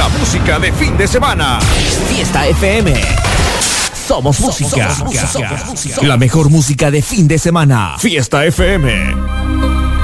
la música de fin de semana. Fiesta FM. Somos música. La mejor música de fin de semana. Fiesta FM.